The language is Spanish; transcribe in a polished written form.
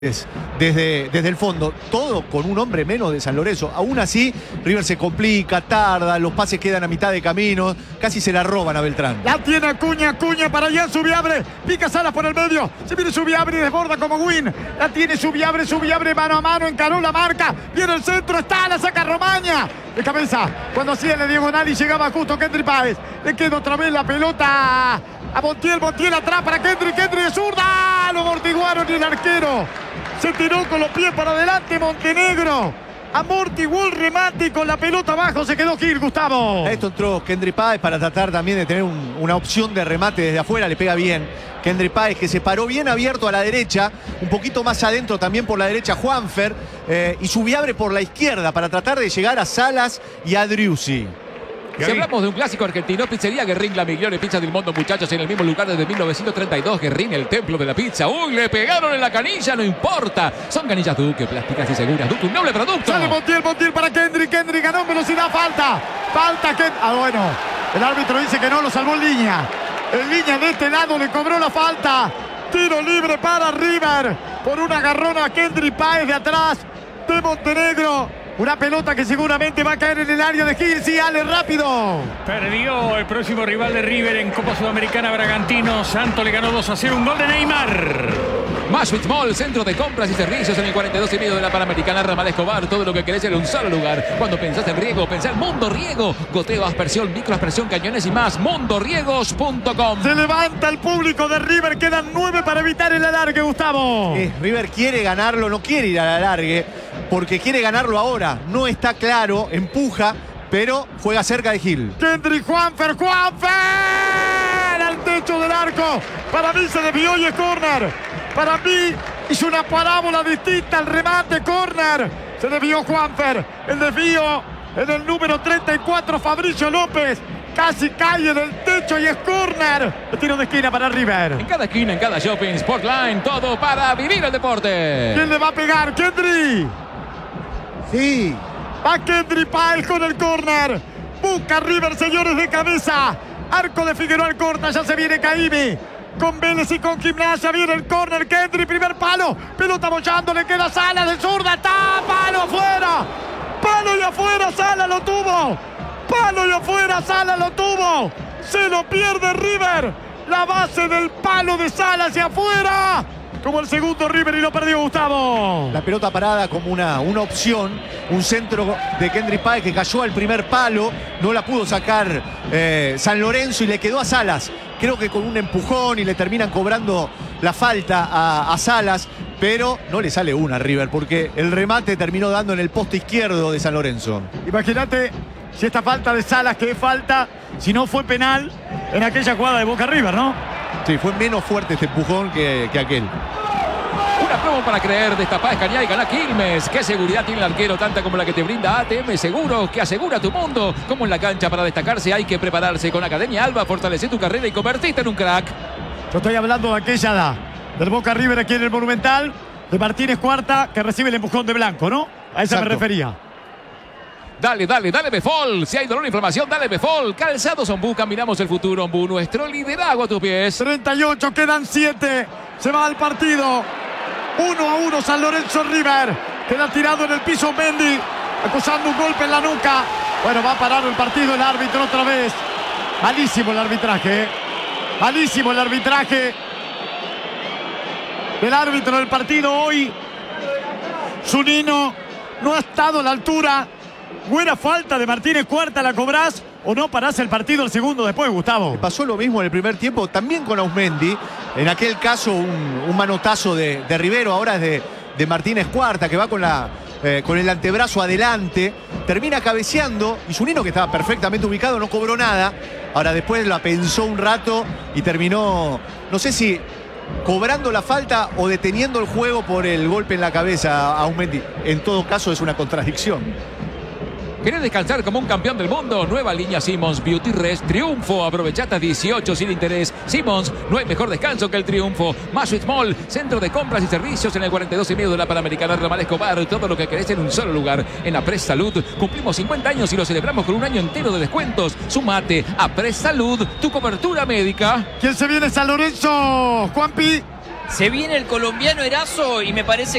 desde el fondo, todo con un hombre menos de San Lorenzo. Aún así, River se complica, tarda, los pases quedan a mitad de camino, casi se la roban a Beltrán. La tiene Acuña para allá, Subiabre, pica Salas por el medio, se viene Subiabre y desborda como Win. La tiene Subiabre mano a mano, encaró la marca, viene el centro, está, la saca Romaña. De cabeza, cuando hacía la diagonal y llegaba justo Kendry Páez. Le queda otra vez la pelota a Montiel atrás para Kendry de zurda. Lo amortiguaron y el arquero se tiró con los pies para adelante. Montenegro amortiguó el remate y con la pelota abajo se quedó Gil, Gustavo. A esto entró Kendry Páez para tratar también de tener una opción de remate desde afuera. Le pega bien Kendry Páez, que se paró bien abierto a la derecha, un poquito más adentro también por la derecha Juanfer, y Subiabre por la izquierda para tratar de llegar a Salas y a Driussi. Si hablamos de un clásico argentino, Pizzería Guerrín, la migliore pizza del mundo, muchachos, en el mismo lugar desde 1932. Guerrín, el templo de la pizza. ¡Uy, le pegaron en la canilla! No importa. Son canillas Duque, plásticas y seguras. Duque, un noble producto. Sale Montiel para Kendry ganó en velocidad, falta Kendry. Bueno, el árbitro dice que no, lo salvó en línea. En línea de este lado le cobró la falta. Tiro libre para River por un agarrón a Kendry Páez de atrás de Montenegro. Una pelota que seguramente va a caer en el área de Gil. Sí, Ale, rápido. Perdió el próximo rival de River en Copa Sudamericana, Bragantino. Santos le ganó 2-0, un gol de Neymar. Maswitz Mall, centro de compras y servicios en el 42,5 de la Panamericana. Ramal Escobar, todo lo que querés en un solo lugar. Cuando pensás en riego, pensá en Mundo Riego. Goteo, aspersión, microaspersión, cañones y más. Mundoriegos.com. Se levanta el público de River. Quedan 9 para evitar el alargue, Gustavo. River quiere ganarlo, no quiere ir al alargue, porque quiere ganarlo ahora. No está claro, empuja, pero juega cerca de Gil. Kendry, Juanfer al techo del arco. Para mí se desvió y es córner. Para mí hizo una parábola distinta al remate, córner. Se desvió Juanfer. El desvío en el número 34, Fabricio López. Casi cae en el techo y es córner. El tiro de esquina para River. En cada esquina, en cada shopping, Sportline, todo para vivir el deporte. ¿Quién le va a pegar? Kendry. Sí. Va Kendry Páez con el córner. Busca River, señores, de cabeza. Arco de Figueroa al corta. Ya se viene Caimi. Con Vélez y con Gimnasia viene el córner. Kendry, primer palo. Pelota bollando, le queda Salas de zurda. ¡Está! ¡Palo afuera! ¡Palo y afuera! ¡Salas lo tuvo! ¡Palo y afuera! ¡Salas lo tuvo! Se lo pierde River. La base del palo de Salas y afuera. Como el segundo River y lo perdió, Gustavo. La pelota parada como una opción. Un centro de Kendry Páez que cayó al primer palo. No la pudo sacar San Lorenzo y le quedó a Salas. Creo que con un empujón y le terminan cobrando la falta a Salas. Pero no le sale una a River porque el remate terminó dando en el poste izquierdo de San Lorenzo. Imagínate si esta falta de Salas, que es falta, si no fue penal en aquella jugada de Boca River, ¿no? Sí, fue menos fuerte este empujón que aquel. Una promo para creer, destapá, escaneá y ganá Quilmes. ¿Qué seguridad tiene el arquero? Tanta como la que te brinda ATM Seguros, que asegura tu mundo. Como en la cancha, para destacarse hay que prepararse. Con Academia Alba, fortalece tu carrera y convertiste en un crack. Yo estoy hablando de aquella del Boca River aquí en el Monumental, de Martínez Cuarta, que recibe el empujón de Blanco, ¿no? A esa me refería. Dale, Befol. Si hay dolor e inflamación, dale Befol. Calzados Ombú, caminamos el futuro, Ombú. Nuestro liderazgo a tus pies. 38, quedan 7. Se va al partido. 1-1 San Lorenzo River. Queda tirado en el piso Mendy, acusando un golpe en la nuca. Bueno, va a parar el partido el árbitro otra vez. Malísimo el arbitraje. Malísimo el arbitraje del árbitro del partido hoy. Zunino no ha estado a la altura. Buena falta de Martínez Cuarta, ¿la cobrás o no parás el partido el segundo después, Gustavo? Pasó lo mismo en el primer tiempo, también con Ausmendi. En aquel caso un manotazo de Rivero, ahora es de Martínez Cuarta, que va con el antebrazo adelante. Termina cabeceando y Zunino, que estaba perfectamente ubicado, no cobró nada. Ahora después la pensó un rato y terminó, no sé si cobrando la falta o deteniendo el juego por el golpe en la cabeza a Ausmendi. En todo caso es una contradicción. ¿Querés descansar como un campeón del mundo? Nueva línea Simmons Beauty Rest Triunfo. Aprovechate 18 sin interés. Simmons, no hay mejor descanso que el triunfo. Maswitz Mall, centro de compras y servicios en el 42,5 de la Panamericana. Ramal Escobar, todo lo que querés en un solo lugar. En Apres Salud cumplimos 50 años y lo celebramos con un año entero de descuentos. Sumate a Apres Salud, tu cobertura médica. ¿Quién se viene? San Lorenzo, Juanpi. Se viene el colombiano Erazo y me parece